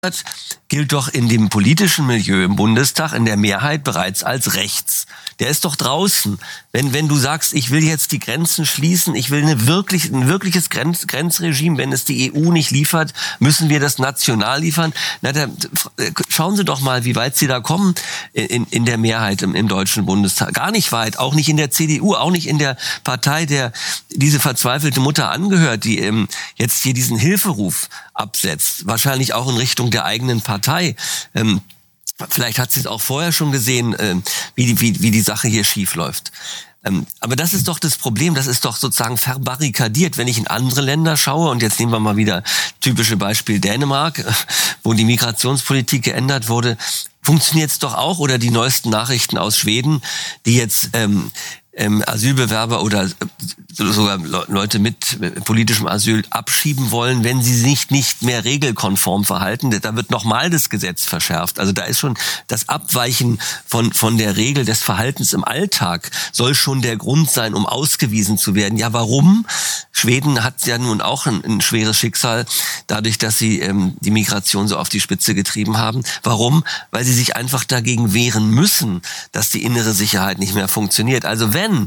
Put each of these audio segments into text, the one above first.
gilt doch in dem politischen Milieu im Bundestag in der Mehrheit bereits als rechts. Der ist doch draußen. Wenn du sagst, ich will jetzt die Grenzen schließen, ich will ein wirkliches Grenzregime, wenn es die EU nicht liefert, müssen wir das national liefern. Na, schauen Sie doch mal, wie weit Sie da kommen in der Mehrheit im Deutschen Bundestag. Gar nicht weit, auch nicht in der CDU, auch nicht in der Partei, der diese verzweifelte Mutter angehört, die jetzt hier diesen Hilferuf absetzt. Wahrscheinlich auch in Richtung der eigenen Partei. Vielleicht hat sie es auch vorher schon gesehen, wie die Sache hier schief läuft. Aber das ist doch das Problem, das ist doch sozusagen verbarrikadiert. Wenn ich in andere Länder schaue, und jetzt nehmen wir mal wieder typische Beispiel Dänemark, wo die Migrationspolitik geändert wurde, funktioniert es doch auch. Oder die neuesten Nachrichten aus Schweden, die jetzt Asylbewerber oder sogar Leute mit politischem Asyl abschieben wollen, wenn sie sich nicht mehr regelkonform verhalten. Da wird nochmal das Gesetz verschärft. Also da ist schon das Abweichen von der Regel des Verhaltens im Alltag soll schon der Grund sein, um ausgewiesen zu werden. Ja, warum? Schweden hat ja nun auch ein schweres Schicksal, dadurch, dass sie die Migration so auf die Spitze getrieben haben. Warum? Weil sie sich einfach dagegen wehren müssen, dass die innere Sicherheit nicht mehr funktioniert. Also wenn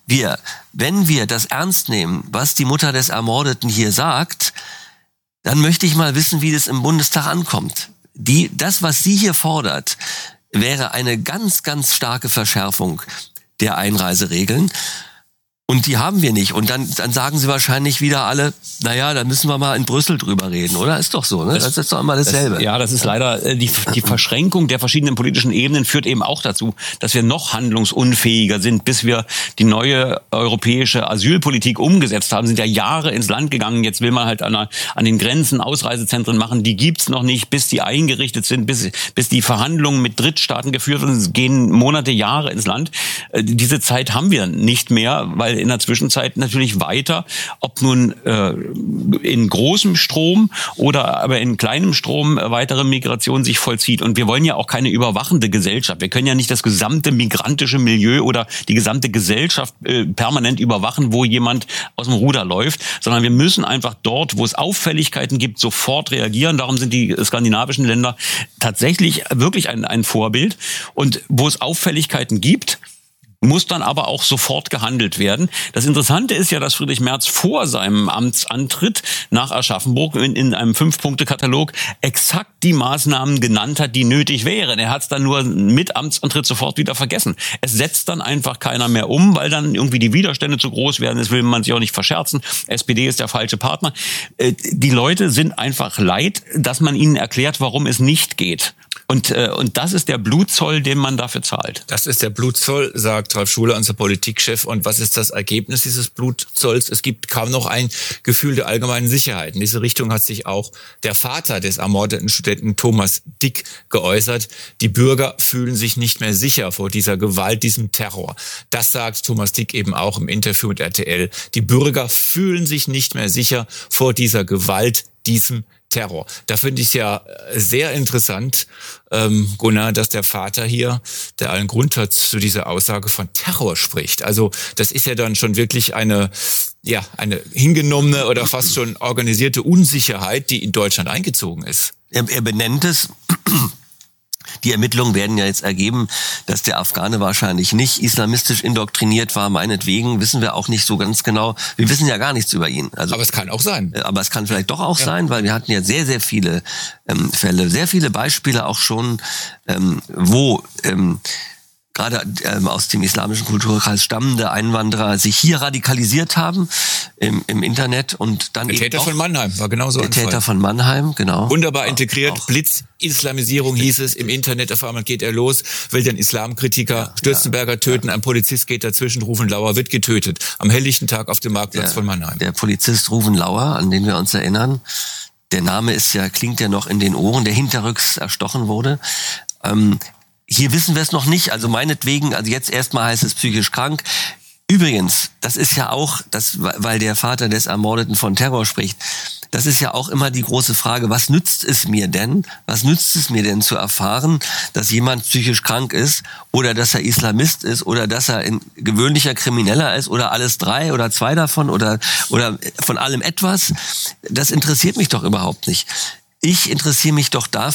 wir das ernst nehmen, was die Mutter des Ermordeten hier sagt, dann möchte ich mal wissen, wie das im Bundestag ankommt. Das, was sie hier fordert, wäre eine ganz, ganz starke Verschärfung der Einreiseregeln. Und die haben wir nicht. Und dann sagen sie wahrscheinlich wieder alle, naja, da müssen wir mal in Brüssel drüber reden, oder? Ist doch so, ne? Das ist doch immer dasselbe. Das ist leider, die Verschränkung der verschiedenen politischen Ebenen führt eben auch dazu, dass wir noch handlungsunfähiger sind. Bis wir die neue europäische Asylpolitik umgesetzt haben, sind ja Jahre ins Land gegangen. Jetzt will man halt an den Grenzen Ausreisezentren machen. Die gibt's noch nicht, bis die eingerichtet sind, bis die Verhandlungen mit Drittstaaten geführt werden. Gehen Monate, Jahre ins Land. Diese Zeit haben wir nicht mehr, weil in der Zwischenzeit natürlich weiter, ob nun in großem Strom oder aber in kleinem Strom weitere Migration sich vollzieht. Und wir wollen ja auch keine überwachende Gesellschaft. Wir können ja nicht das gesamte migrantische Milieu oder die gesamte Gesellschaft permanent überwachen, wo jemand aus dem Ruder läuft, sondern wir müssen einfach dort, wo es Auffälligkeiten gibt, sofort reagieren. Darum sind die skandinavischen Länder tatsächlich wirklich ein Vorbild. Und wo es Auffälligkeiten gibt, muss dann aber auch sofort gehandelt werden. Das Interessante ist ja, dass Friedrich Merz vor seinem Amtsantritt nach Aschaffenburg in einem 5-Punkte-Katalog exakt die Maßnahmen genannt hat, die nötig wären. Er hat es dann nur mit Amtsantritt sofort wieder vergessen. Es setzt dann einfach keiner mehr um, weil dann irgendwie die Widerstände zu groß werden. Das will man sich auch nicht verscherzen. SPD ist der falsche Partner. Die Leute sind einfach leid, dass man ihnen erklärt, warum es nicht geht. Und das ist der Blutzoll, den man dafür zahlt. Das ist der Blutzoll, sagt Ralf Schuler, unser Politikchef. Und was ist das Ergebnis dieses Blutzolls? Es gibt kaum noch ein Gefühl der allgemeinen Sicherheit. In diese Richtung hat sich auch der Vater des ermordeten Studenten Thomas Dick geäußert. Die Bürger fühlen sich nicht mehr sicher vor dieser Gewalt, diesem Terror. Das sagt Thomas Dick eben auch im Interview mit RTL. Die Bürger fühlen sich nicht mehr sicher vor dieser Gewalt, diesem Terror. Da finde ich es ja sehr interessant, Gunnar, dass der Vater hier, der allen Grund hat, zu dieser Aussage von Terror spricht. Also das ist ja dann schon wirklich eine hingenommene oder fast schon organisierte Unsicherheit, die in Deutschland eingezogen ist. Er benennt es. Die Ermittlungen werden ja jetzt ergeben, dass der Afghane wahrscheinlich nicht islamistisch indoktriniert war. Meinetwegen wissen wir auch nicht so ganz genau. Wir wissen ja gar nichts über ihn. Also, aber es kann auch sein. Aber es kann vielleicht doch auch sein, weil wir hatten ja sehr, sehr viele Fälle, sehr viele Beispiele auch schon, wo gerade aus dem islamischen Kulturkreis stammende Einwanderer sich hier radikalisiert haben im Internet und dann der Täter von Mannheim war genauso ein Fall. Der Täter von Mannheim, genau. Wunderbar integriert, Blitzislamisierung hieß es im Internet. Auf einmal geht er los, will den Islamkritiker Stürzenberger töten. Ein Polizist geht dazwischen, Ruven Lauer wird getötet. Am helllichten Tag auf dem Marktplatz von Mannheim. Der Polizist Ruven Lauer, an den wir uns erinnern, der Name klingt ja noch in den Ohren, der hinterrücks erstochen wurde. Hier wissen wir es noch nicht, also meinetwegen, also jetzt erstmal heißt es psychisch krank. Übrigens, das ist ja auch, weil der Vater des Ermordeten von Terror spricht, das ist ja auch immer die große Frage, was nützt es mir denn? Was nützt es mir denn zu erfahren, dass jemand psychisch krank ist oder dass er Islamist ist oder dass er ein gewöhnlicher Krimineller ist oder alles drei oder zwei davon oder von allem etwas? Das interessiert mich doch überhaupt nicht. Ich interessiere mich doch dafür,